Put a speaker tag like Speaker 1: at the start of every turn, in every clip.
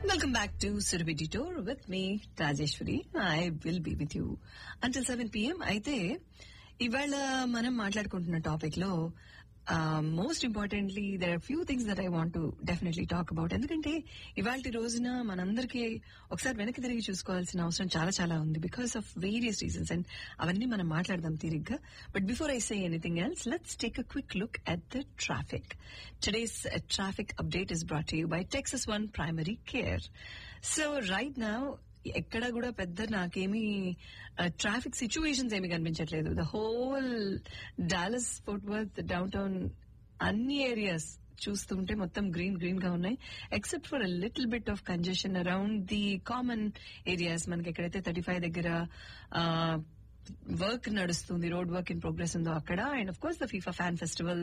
Speaker 1: Welcome back to Surabhi Detour with me, Rajeshwari. I will be with you until 7 p.m. అయితే ఇవాళ మనం మాట్లాడుకుంటున్న topic లో most importantly there are few things that I want to definitely talk about. ఎందుకంటే ఇవాళ రోజున మనందరికీ ఒకసారి వెనక్కి తిరిగి చూసుకోవాల్సిన అవసరం చాలా చాలా ఉంది because of various reasons and అవన్నీ మనం మాట్లాడదాం తీరిగ్గా. But before I say anything else, let's take a quick look at the traffic. Today's traffic update is brought to you by Texas One Primary Care. So right now, ఎక్కడ కూడా పెద్ద నాకేమీ traffic situations ఏమి కనిపించట్లేదు. The whole Dallas fort worth down town అన్ని areas చూస్తుంటే మొత్తం green green గా ఉన్నాయి, except for a little bit of congestion around the common areas. మనకి ఎక్కడైతే 35 దగ్గర వర్క్ నడుస్తుంది, రోడ్ వర్క్ ఇన్ ప్రోగ్రెస్ ఉందో అక్కడ, and of course the FIFA fan festival,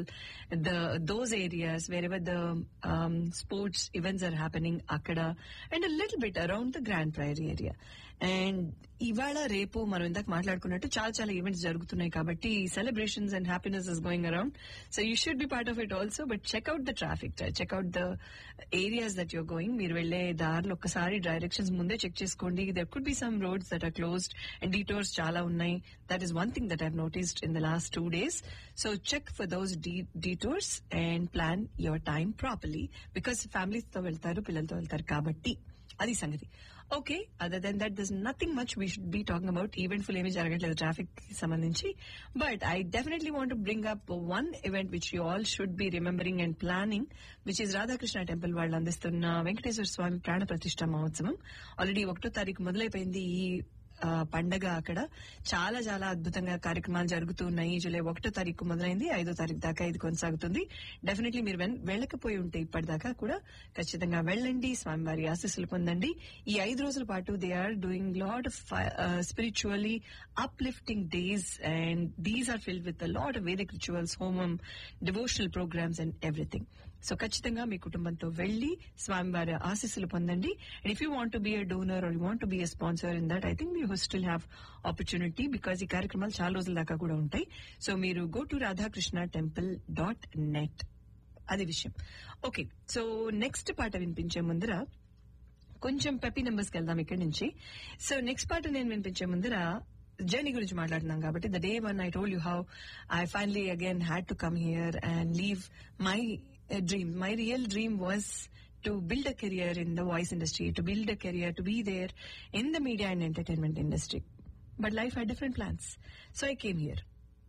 Speaker 1: those areas where ever the sports events are happening అక్కడ, and a little bit around the grand prairie area. And ఇవాళ రేపు మనం ఇందాక మాట్లాడుకున్నట్టు చాలా చాలా ఈవెంట్స్ జరుగుతున్నాయి కాబట్టి celebrations and happiness is going around. So you should be part of it also. But checkout the traffic, checkout the areas that you're going. మీరు వెళ్లే దారిలో ఒక్కసారి డైరెక్షన్స్ ముందే చెక్ చేసుకోండి. There could be some roads that are closed and డీటోర్స్ చాలా ఉన్నాయి. That is one thing that I've noticed in the last 2 days. So check for those detours and plan your time properly because families తో వెళ్తారు, పిల్లలతో వెళ్తారు కాబట్టి అది సంగతి. Okay, other then that this nothing much we should be talking about. Event full ఏమీ జరగట్లేదు traffic కి సంబంధించి. But I definitely want to bring up one event which you all should be remembering and planning, which is Radhakrishna temple వాళ్ళు అందిస్తున్న వెంకటేశ్వర స్వామి ప్రాణ ప్రతిష్ఠ మహోత్సవం. Already 1వ తారీఖు మొదలైపోయింది ఈ పండగ. అక్కడ చాలా చాలా అద్భుతంగా కార్యక్రమాలు జరుగుతూ ఉన్నాయి. జూలై 1వ తారీఖు మొదలైంది, 5వ తారీఖు దాకా ఇది కొనసాగుతుంది. డెఫినెట్లీ మీరు వెళ్ళకపోయి ఉంటే ఇప్పటిదాకా కూడా ఖచ్చితంగా వెళ్ళండి, స్వామివారి ఆశీస్సులు పొందండి. ఈ 5 రోజుల పాటు they are doing lot of spiritually uplifting days and these are filled with a lot of Vedic rituals, హోమం, devotional programmes and everything. So ఖచ్చితంగా మీ కుటుంబంతో వెళ్లి స్వామివారి ఆశీస్సులు పొందండి. And if you want be a donor are you want be a sponsor in that, I think you still have opportunity because ఈ కార్యక్రమాలు చాలా రోజుల దాకా కూడా ఉంటాయి. సో మీరు గో టు radhakrishnatemple.net. అది విషయం. ఓకే, సో నెక్స్ట్ పాట వినిపించే ముందర కొంచెం పెప్పీ నెంబర్స్కి వెళ్దాం ఇక్కడి నుంచి. సో నెక్స్ట్ పాట నేను వినిపించే ముందర జర్నీ గురించి మాట్లాడుతున్నాం కాబట్టి the day one I told you how I finally again had to come here and leave my dream. My real dream was to build a career in the voice industry, to build a career, to be there in the media and entertainment industry. But life had different plans. So I came here,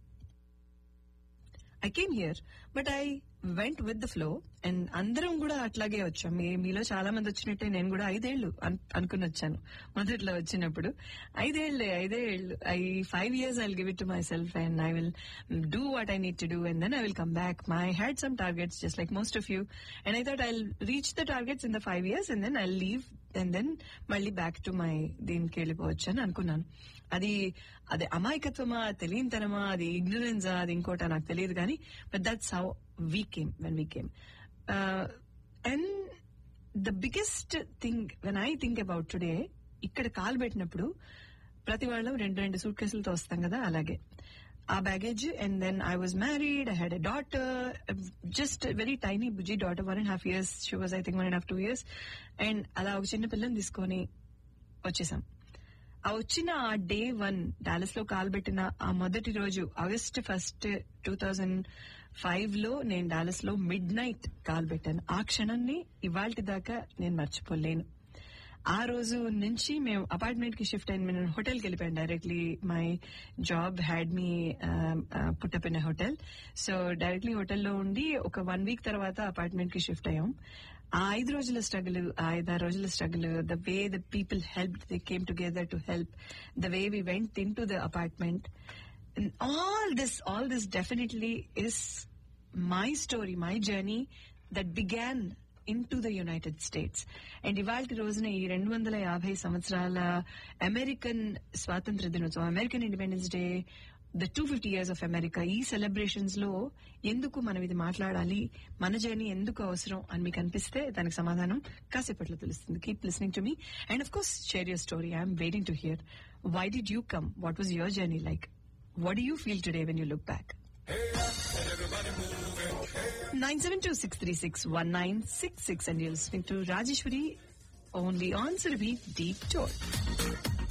Speaker 1: but I went with the flow. And అందరం కూడా అట్లాగే వచ్చాం. మీలో చాలా మంది వచ్చినట్టే నేను కూడా 5 ఏళ్లు అనుకుని వచ్చాను మొదట్లో వచ్చినప్పుడు. 5 ఏళ్లు 5 years I'll give it to myself and I will do what I need to do and then I will come back. I had some targets just like most of you and I thought I'll reach the targets in the 5 years and then I'll leave and then మళ్ళీ back to my దీనికి వెళ్ళిపోవచ్చు అని అనుకున్నాను. అది అమాయకత్వమా, తెలియనితనమా, అది ఇగ్నరెన్సా, అది ఇంకోటా నాకు తెలియదు కానీ but that's how we came when we came. And the biggest thing when I think about today, ఇక్కడ కాలు పెట్టినప్పుడు ప్రతి వాళ్ళం 2 సూట్ కేసులతో వస్తాం కదా, అలాగే ఆ baggage. And then I was married, I had a daughter, just very tiny Bujji daughter, 1.5 years. She was I think 1.5, 2 years. And అలా ఒక చిన్న పిల్లని తీసుకొని వచ్చేసాం. ఆ వచ్చిన ఆ డే 1 డాలస్ లో కాలు పెట్టిన ఆ మొదటి రోజు August 1st, 2005 లో నేను డాలస్ లో మిడ్ నైట్ కాలు పెట్టాను. ఆ క్షణాన్ని ఇవాల్టి దాకా నేను మర్చిపోలేను. ఆ రోజు నుంచి మేము అపార్ట్మెంట్ కి షిఫ్ట్ అయిన, నేను హోటల్కి వెళ్ళిపోయాను directly. My job had me పుట్టప్ in hotel. So directly హోటల్లో ఉండి ఒక 1 week తర్వాత అపార్ట్మెంట్ కి షిఫ్ట్ అయ్యాం. ఆ 5 రోజుల స్ట్రగుల్, ఆ 5-6 రోజుల struggle, the way the people helped, they came together to help, the way we went in to the apartment, all this definitely is my story, my journey that began into the United States. And ఇవాల్టి రోజున ఈ 250 సంవత్సరాల American స్వాతంత్ర దినోత్సవం, American independence day, the 250 years of America, ఈ celebrations లో ఎందుకు మనం ఇది మాట్లాడాలి, మన జర్నీ ఎందుకు అవసరం అని మీకు అనిపిస్తే దానికి సమాధానం కాసేపట్లో తెలుస్తుంది. Keep listening to me and of course share your story. I'm waiting to hear. Why did you come? What was your journey like? What do you feel today when you look back? 972-636-1966 and you're listening to Rajeshwari only on Surabhi Deep Talk.